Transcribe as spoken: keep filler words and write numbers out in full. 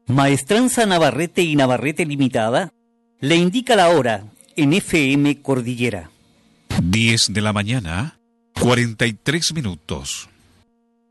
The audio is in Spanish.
Maestranza Navarrete y Navarrete Limitada le indica la hora en F M Cordillera. diez de la mañana, cuarenta y tres minutos.